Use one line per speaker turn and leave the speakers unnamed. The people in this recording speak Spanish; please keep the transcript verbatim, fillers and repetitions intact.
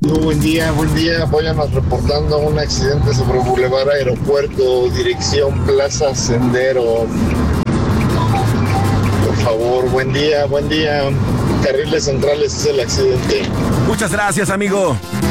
Muy buen día, buen día. Apóyanos reportando un accidente sobre Boulevard Aeropuerto, dirección Plaza Sendero. Por favor, buen día, buen día. Carriles centrales es el accidente.
Muchas gracias, amigo.